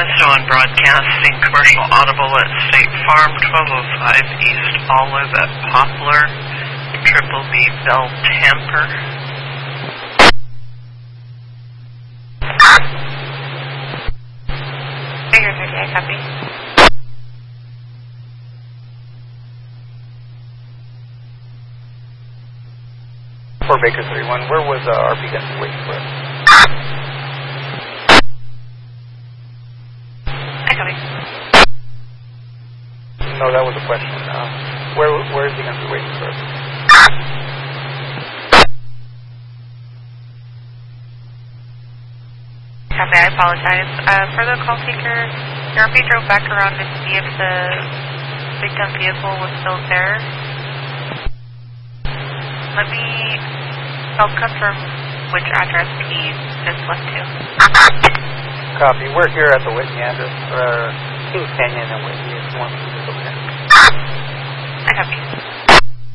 Keystone Broadcasting, commercial audible at State Farm, 1205 East Olive at Poplar, Triple B Bell Tamper. Figure 38, copy. For Baker 31, where was RP Gunson waiting for us? I copy. No, that was a question. Where is he going to be waiting for us? Copy, I apologize. For the call taker, your RP drove back around to see if the victim vehicle was still there. Let me help confirm which address he is left to. Copy. We're here at the Whitney address. Kings Canyon and Whitney is one.